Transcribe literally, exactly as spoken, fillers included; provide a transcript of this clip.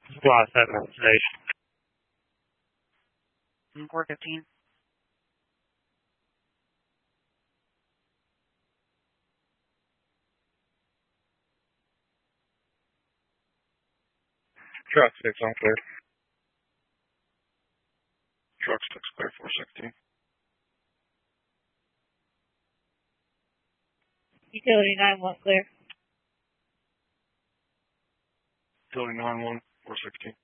Squad seven station. four fifteen. Truck six on clear. Truck six clear, four sixteen. Utility nine one clear. Utility nine one, four sixteen.